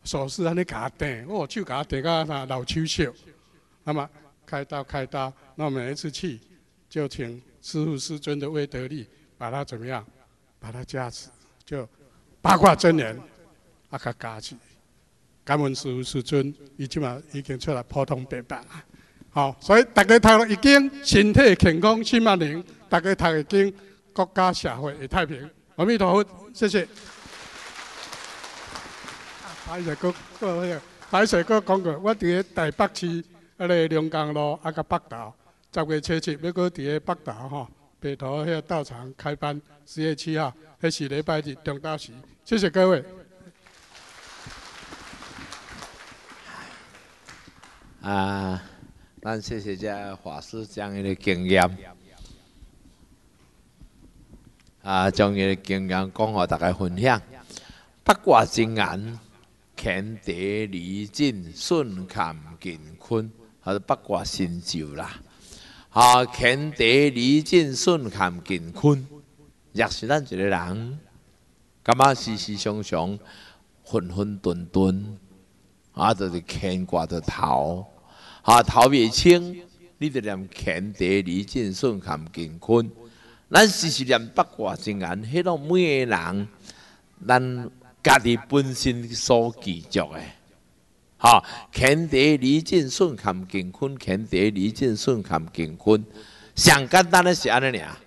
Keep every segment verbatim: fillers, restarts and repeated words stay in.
手势安尼甲定，我手甲定到那老手笑。那么开刀开刀，那每一次去就请师父师尊的威德力把它怎么样，把它加持，就八卦真言啊，甲加持。感恩师父师尊，伊即嘛已经出来普通白板啊。好，所以大家读了一经，身体健康，心安宁；大家读一经，国家社会会太平。阿弥陀佛，谢谢。歹势，搁搁迄个，歹势，搁讲过，我伫咧台北市迄个龙江路啊，甲北投，十月初七要搁伫咧北投吼，北投迄个道场开班，十月七号，迄是礼拜日中昼时。谢谢各位。 啊。咱谢谢这法师将伊的经验，啊，将伊的经验讲互大家分享。八卦真言，乾地离尽，顺坎乾坤，还是八卦成就啦。啊，乾地离尽，顺坎乾坤，若是咱一个人，感觉时时常常混混沌沌，啊，就是乾卦的头。啊，头未清，你就念乾地离尽，顺坎乾坤。咱时时念八卦真言，迄种每个人，咱家己本身所记着的。哈，乾地离尽，顺坎乾坤，乾地离尽，顺坎乾坤。上简单的是安尼尔。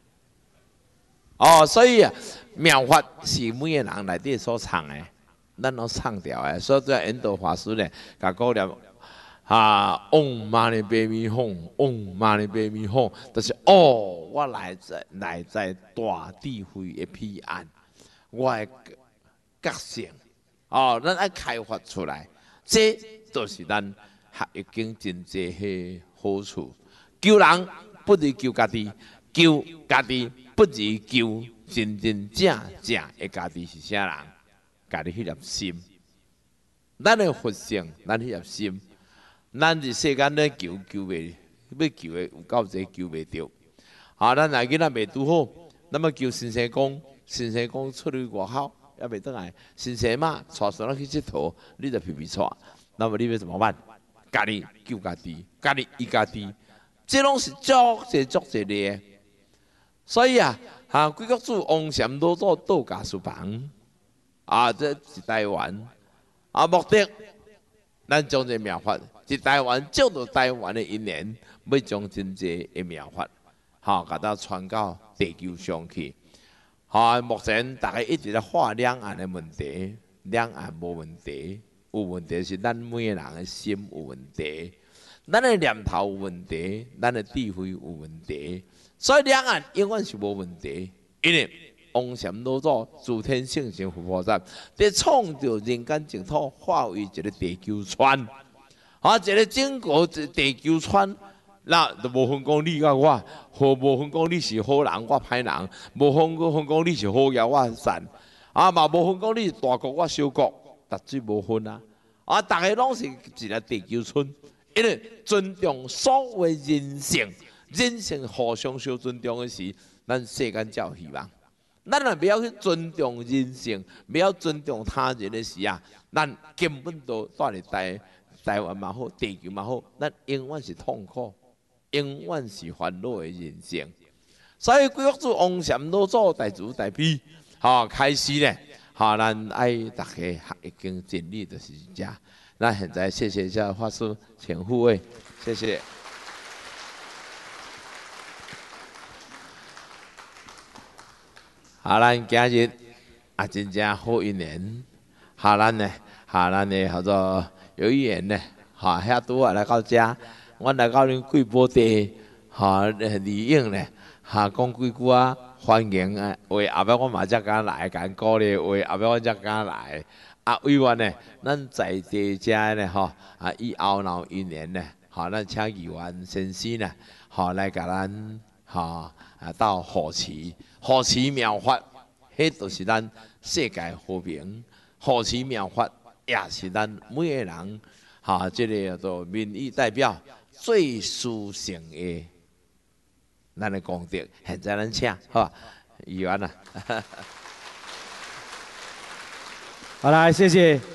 哦，所以啊，妙法是每个人内底所藏的，咱拢唱掉的。所以在引导法师呢，甲讲念。啊，嗡嘛呢叭咪吽，嗡嘛呢叭咪吽，就是哦，我来在来在大智慧的彼岸，我的觉性，哦，咱爱开发出来，这都是咱学易经真济的好处。救人不如救家己，救家己不如救真真正正的家己是啥人？家己迄粒心，咱的佛性，咱迄粒心。咱伫世间咧求求袂，要求的有够济求袂着。啊，咱来囡仔袂拄好，那么求先生讲，先生讲出去外口也袂倒来，先生嘛带孙仔去佚佗，你就皮皮带，那么你要怎么办？家己救家己，家己依家己，这拢是足济足济的。所以啊，哈，贵国主王禅老祖道家书房，啊，这是台湾，啊，目的咱将这妙法。伫台湾借着台湾的因缘，要将真济的妙法，哈，甲它传到地球上去。哈，目前大家一直在画两岸的问题，两岸无问题，有问题是咱每个人的心有问题，咱的念头有问题，咱的智慧有问题，所以两岸永远是无问题，因为王禅老祖自天性成佛菩萨，在创造人间净土，化为一个地球村。啊，一个整个地球村，那就无分讲你甲我，无无分讲你是好人我歹人，无分分讲你是好嘢我善，啊嘛无分讲你是大国我小国，绝对无分啊！啊，大家拢是一个地球村，因为尊重所有人性，人性互相相尊重的时，咱世间才有希望。咱若不要去尊重人性，不要尊重他人的时啊，咱根本都带嚟带。台湾嘛好，地球嘛好，咱永远是痛苦，永远是烦恼的人生。所以贵国主王禅老祖大慈大悲，哈、哦、开始咧，哈、哦、咱爱大家学易经真理就是这。那现在谢谢一下法师，请护卫，谢谢。好，咱今日啊真正好一年，哈咱呢，哈咱呢叫做。有一缘呢，哈，遐拄啊来到遮，我来到恁贵宝地，哈，李应呢，哈，讲几句啊，欢迎啊，话后尾我嘛才敢来，敢鼓励话后尾我才敢来。啊，委员呢，咱在地遮呢，吼，啊，以后闹一年呢，哈，咱请议员先生呢，哈，来甲咱，哈，啊，到护持，护持妙法，迄就是咱世界和平，护持妙法。也是咱每个人，哈，这个叫做民意代表最殊胜的咱的功德。现在咱请，好，议员啊。 好来，谢谢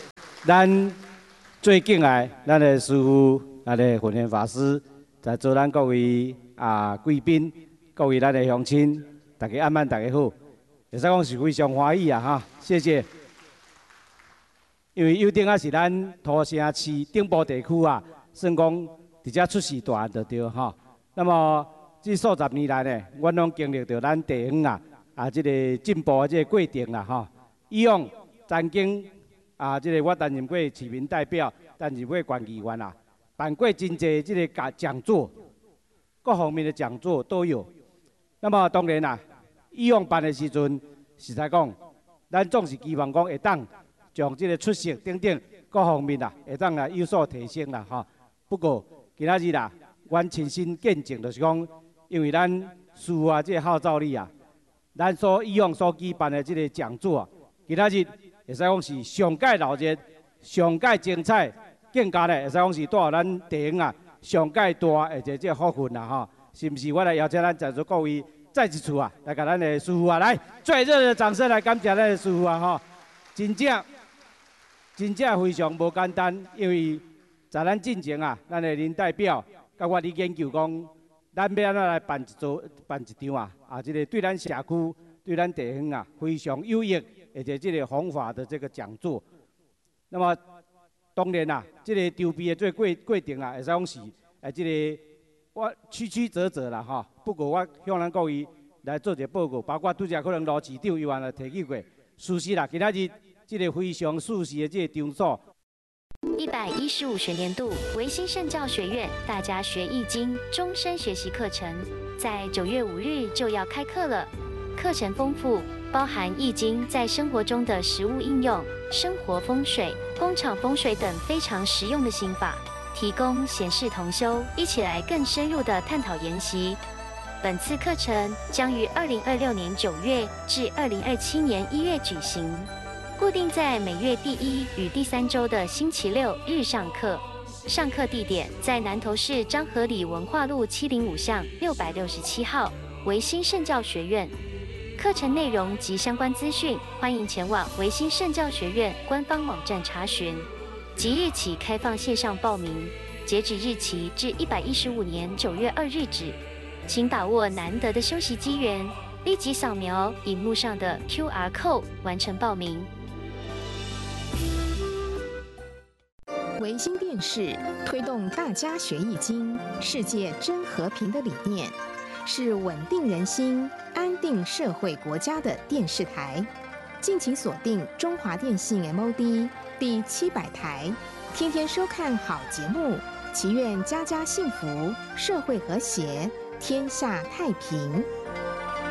咱最敬爱咱的师父，咱的混元法师，在座咱各位啊贵宾，各位咱的乡亲，大家晚安，大家好，会使讲是非常欢喜啊哈，谢谢。因为有顶啊是咱土城市顶部地区啊，算讲伫遮出世大就对哈。那么这数十年来呢，阮拢经历着咱地方啊啊这个进步的这个过程啦哈。以往曾经啊，这个我担任过市民代表，担任过县议员啊，办过真济这个讲讲座，各方面的讲座都有。那么当然啦、啊，以往办的时阵，实在讲，咱总是希望讲会当将这个出席等等各方面啊，会当来有所提升啦哈。不过今仔日啦，阮亲身见证就是讲，因为咱师父啊，这个号召力啊，咱所以往所举办的这个讲座啊，今仔日会使讲是上界热热、上界精彩，更加咧会使讲是带咱地方啊上界大而且这个福分啦哈，是不是？我来邀请咱在座各位再一次啊，来给咱的师父啊，来最热烈的掌声来感谢咱的师父啊哈，真正真正非常无简单，因为在咱进前啊，咱的林代表甲我伫研究讲，咱要安怎来办一座办一场啊啊，这个对咱社区、对咱地方啊非常有益。而且这个弘法的这个讲座，那么当然啦、啊，这个筹备的这个过过程啊，会使讲是，诶，这个我曲曲折折啦哈。不过我向咱各位来做一个报告，包括拄则可能罗市长伊原来提起过，事实啦，今仔日这个非常舒适的这个场所。 一百一十五学年度维新圣教学院大家学易经终身学习课程，在九月五日就要开课了。课程丰富，包含易经在生活中的实物应用、生活风水、工厂风水等非常实用的心法，提供显示同修一起来更深入的探讨研习。本次课程将于二零二六年九月至二零二七年一月举行，固定在每月第一与第三周的星期六日上课。上课地点在南投市彰和里文化路七零五巷六百六十七号维新圣教学院。课程内容及相关资讯，欢迎前往维新圣教学院官方网站查询。即日起开放线上报名，截止日期至一百一十五年九月二日止。请把握难得的休息机缘，立即扫描荧幕上的 Q R code 完成报名。 维新电视推动大家学易经、世界真和平的理念，是稳定人心、安定社会国家的电视台。敬请锁定中华电信 M O D 第七百台，天天收看好节目，祈愿家家幸福，社会和谐，天下太平。